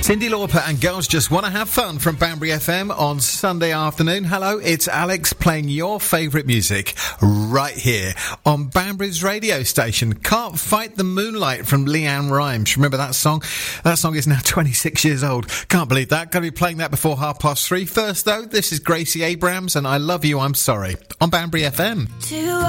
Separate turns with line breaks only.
Cyndi Lauper and Girls Just Wanna Have Fun from Banbury FM on Sunday afternoon. Hello, it's Alex playing your favourite music right here on Banbury's radio station. Can't Fight the Moonlight from Leanne Rimes. Remember that song? That song is now 26 years old. Can't believe that. Going to be playing that before 3:30. First though, this is Gracie Abrams and I Love You, I'm Sorry on Banbury FM.